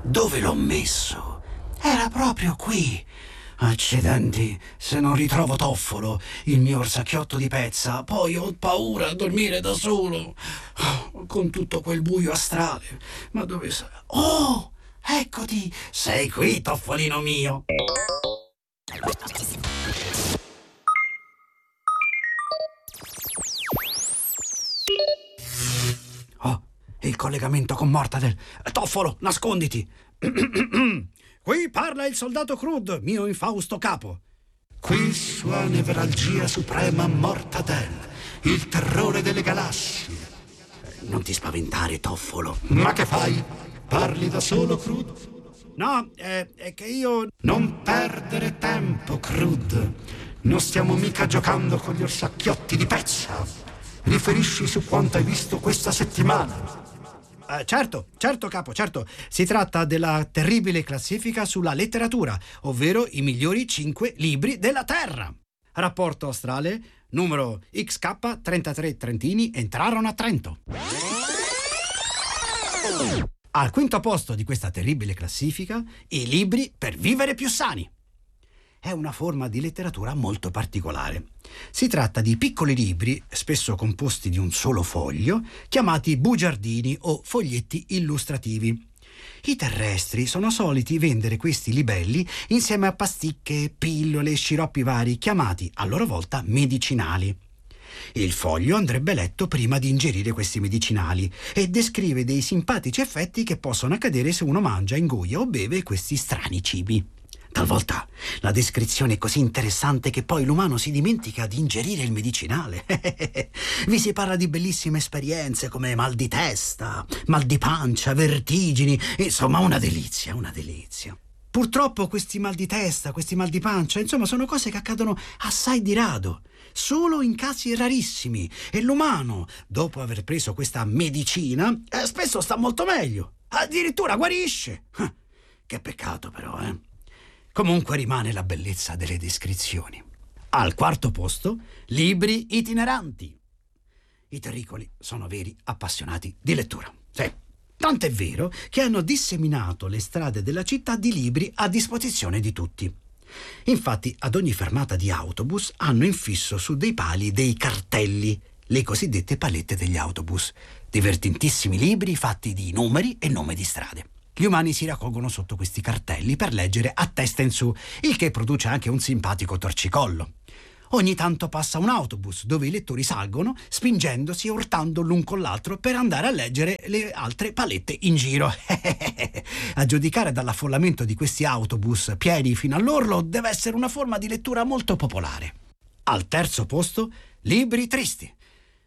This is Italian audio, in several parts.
Dove l'ho messo? Era proprio qui. Accidenti, se non ritrovo Toffolo, il mio orsacchiotto di pezza, poi ho paura a dormire da solo. Con tutto quel buio astrale. Ma dove sei? Oh, eccoti! Sei qui, Toffolino mio! Oh, il collegamento con Mortadel. Toffolo, nasconditi! Qui parla il soldato Crude, mio infausto capo. Qui sua nevralgia suprema Mortadel, il terrore delle galassie. Non ti spaventare, Toffolo. Ma che fai? Parli da solo, Crude? No, è che io... Non perdere tempo, Crude. Non stiamo mica giocando con gli orsacchiotti di pezza. Riferisci su quanto hai visto questa settimana. Certo, capo, certo. Si tratta della terribile classifica sulla letteratura, ovvero i migliori 5 libri della Terra. Rapporto astrale, numero XK, 33 trentini entrarono a Trento. Al quinto posto di questa terribile classifica, i libri per vivere più sani. È una forma di letteratura molto particolare. Si tratta di piccoli libri, spesso composti di un solo foglio, chiamati bugiardini o foglietti illustrativi. I terrestri sono soliti vendere questi libelli insieme a pasticche, pillole e sciroppi vari, chiamati a loro volta medicinali. Il foglio andrebbe letto prima di ingerire questi medicinali e descrive dei simpatici effetti che possono accadere se uno mangia, ingoia o beve questi strani cibi. Talvolta la descrizione è così interessante che poi l'umano si dimentica di ingerire il medicinale. Vi si parla di bellissime esperienze come mal di testa, mal di pancia, vertigini, insomma una delizia, una delizia. Purtroppo questi mal di testa, questi mal di pancia, insomma sono cose che accadono assai di rado, solo in casi rarissimi, e l'umano, dopo aver preso questa medicina, spesso sta molto meglio, addirittura guarisce. Che peccato però, Comunque rimane la bellezza delle descrizioni. Al quarto posto, libri itineranti. I terricoli sono veri appassionati di lettura. Sì, tant'è vero che hanno disseminato le strade della città di libri a disposizione di tutti. Infatti, ad ogni fermata di autobus hanno infisso su dei pali dei cartelli, le cosiddette palette degli autobus, divertentissimi libri fatti di numeri e nome di strade. Gli umani si raccolgono sotto questi cartelli per leggere a testa in su, il che produce anche un simpatico torcicollo. Ogni tanto passa un autobus dove i lettori salgono, spingendosi e urtando l'un con l'altro per andare a leggere le altre palette in giro. A giudicare dall'affollamento di questi autobus pieni fino all'orlo, deve essere una forma di lettura molto popolare. Al terzo posto, libri tristi.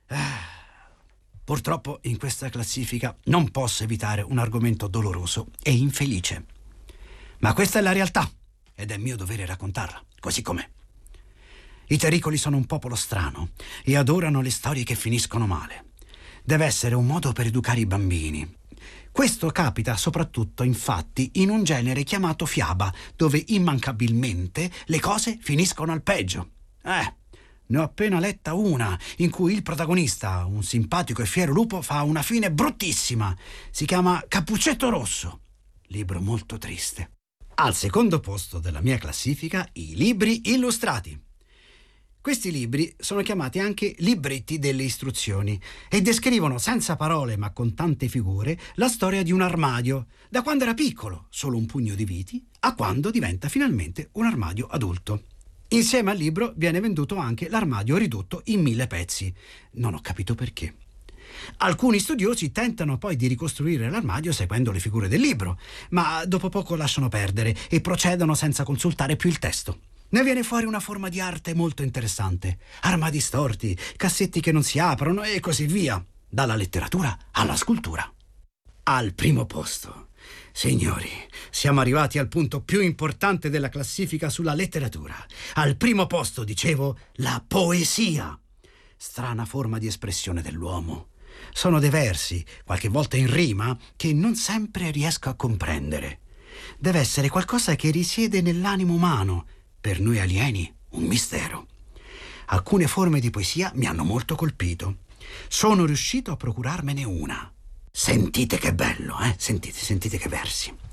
Purtroppo in questa classifica non posso evitare un argomento doloroso e infelice. Ma questa è la realtà ed è mio dovere raccontarla, così com'è. I terricoli sono un popolo strano e adorano le storie che finiscono male. Deve essere un modo per educare i bambini. Questo capita soprattutto, infatti, in un genere chiamato fiaba, dove immancabilmente le cose finiscono al peggio. Ne ho appena letta una in cui il protagonista, un simpatico e fiero lupo, fa una fine bruttissima. Si chiama Cappuccetto Rosso. Libro molto triste. Al secondo posto della mia classifica, i libri illustrati. Questi libri sono chiamati anche libretti delle istruzioni e descrivono senza parole ma con tante figure la storia di un armadio, da quando era piccolo, solo un pugno di viti, a quando diventa finalmente un armadio adulto. Insieme al libro viene venduto anche l'armadio ridotto in 1000 pezzi. Non ho capito perché. Alcuni studiosi tentano poi di ricostruire l'armadio seguendo le figure del libro, ma dopo poco lasciano perdere e procedono senza consultare più il testo. Ne viene fuori una forma di arte molto interessante. Armadi storti, cassetti che non si aprono e così via. Dalla letteratura alla scultura. Al primo posto. Signori, siamo arrivati al punto più importante della classifica sulla letteratura. Al primo posto, dicevo, la poesia. Strana forma di espressione dell'uomo. Sono dei versi, qualche volta in rima, che non sempre riesco a comprendere. Deve essere qualcosa che risiede nell'animo umano, per noi alieni un mistero. Alcune forme di poesia mi hanno molto colpito. Sono riuscito a procurarmene una. Sentite che bello, Sentite che versi.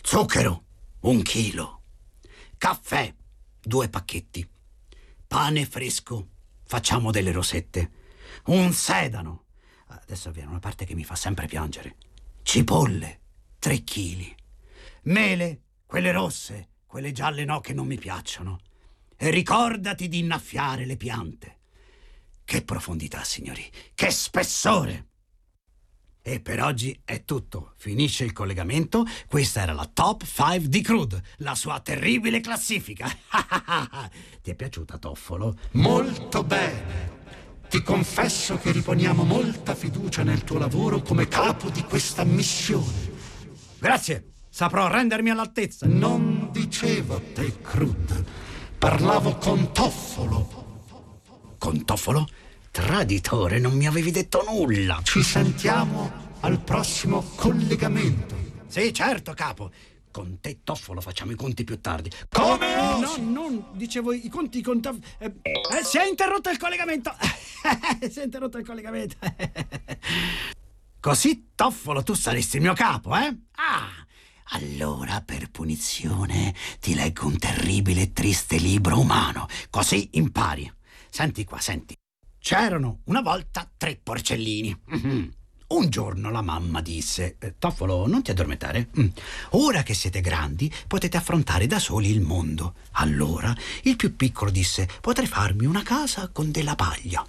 Zucchero, 1 chilo. Caffè, 2 pacchetti. Pane fresco, facciamo delle rosette. Un sedano. Adesso viene una parte che mi fa sempre piangere. Cipolle, 3 chili. Mele, quelle rosse, quelle gialle no, che non mi piacciono. E ricordati di innaffiare le piante. Che profondità, signori, che spessore! E per oggi è tutto. Finisce il collegamento. Questa era la Top 5 di Crude, la sua terribile classifica. Ti è piaciuta, Toffolo? Molto bene. Ti confesso che riponiamo molta fiducia nel tuo lavoro come capo di questa missione. Grazie, saprò rendermi all'altezza. Non dicevo a te, Crude. Parlavo con Toffolo. Con Toffolo? Traditore, non mi avevi detto nulla. Ci sentiamo al prossimo collegamento. Sì, certo, capo. Con te, Toffolo, facciamo i conti più tardi. Come No, non dicevo i conti con Toffolo. Si è interrotto il collegamento. Si è interrotto il collegamento. Così, Toffolo, tu saresti il mio capo, eh? Allora, per punizione, ti leggo un terribile e triste libro umano. Così impari. Senti qua, senti. C'erano una volta 3 porcellini. Un giorno la mamma disse: Toffolo, non ti addormentare. Ora che siete grandi, potete affrontare da soli il mondo. Allora il più piccolo disse: potrei farmi una casa con della paglia.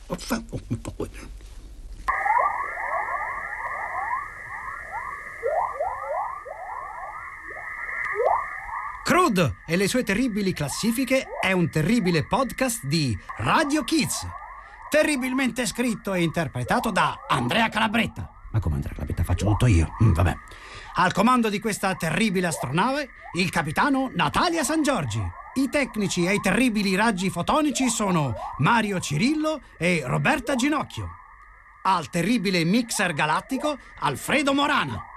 Crude e le sue terribili classifiche è un terribile podcast di Radio Kids. Terribilmente scritto e interpretato da Andrea Calabretta. Ma come Andrea Calabretta? Faccio tutto io. Vabbè. Al comando di questa terribile astronave, il capitano Natalia San Giorgi. I tecnici e i terribili raggi fotonici sono Mario Cirillo e Roberta Ginocchio. Al terribile mixer galattico, Alfredo Morana.